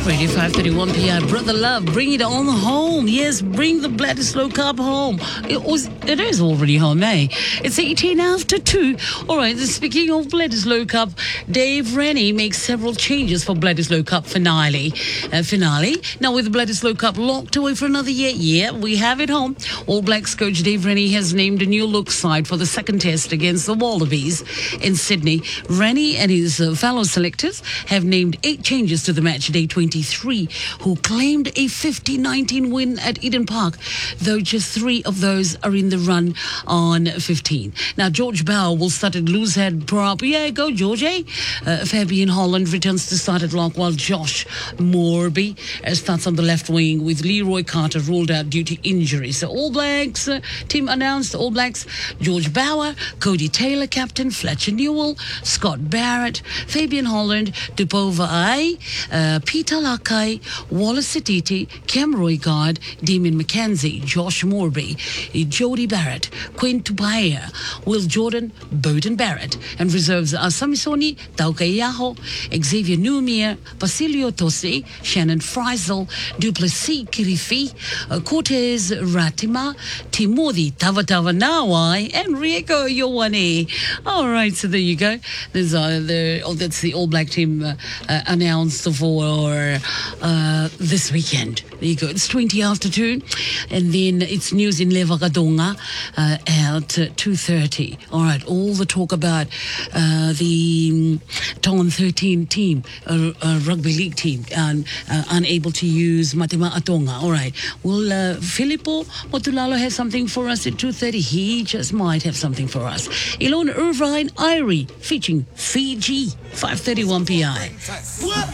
Radio 531 PI, Brother Love, bring it on home. Yes, bring the Bledisloe Cup home. It is already home, eh? It's 18 after 2. All right, speaking of Bledisloe Cup, Dave Rennie makes several changes for Bledisloe Cup finale. Now, with the Bledisloe Cup locked away for another year, we have it home. All Blacks coach Dave Rennie has named a new look side for the second test against the Wallabies in Sydney. Rennie and his fellow selectors have named 8 changes to the match day 23, who claimed a 50-19 win at Eden Park, though just 3 of those are in the run on 15. Now, George Bower will start at loose head prop. Yeah, go George, eh? Fabian Holland returns to start at lock, while Josh Morby starts on the left wing, with Leroy Carter ruled out due to injury. So All Blacks team announced: All Blacks, George Bower, Cody Taylor captain, Fletcher Newell, Scott Barrett, Fabian Holland, Dupova Ai, Peter Lakai, Wallace Siditi, Cam Roigard, Damien McKenzie, Josh Morby, Jody Barrett, Quinn Tupaia, Will Jordan, Bowden Barrett, and reserves are Samisoni, Taukeyaho, Xavier Numia, Basilio Tosi, Shannon Frizel, Duplessis Kirifi, Cortez Ratima, Timothy Tavatava Enrico Ioane. All right, so there you go. That's the All Black team announced for this weekend. There you go. It's 20 after 2, and then it's news in Levakadonga at 2:30. All right, all the talk about the Ton 13 team, rugby league team, unable to use Matima Atonga. All right, will Filippo Motulalo have something for us at 2:30? He just might have something for us. Ilona Irvine Irie featuring Fiji, 5:31 PI.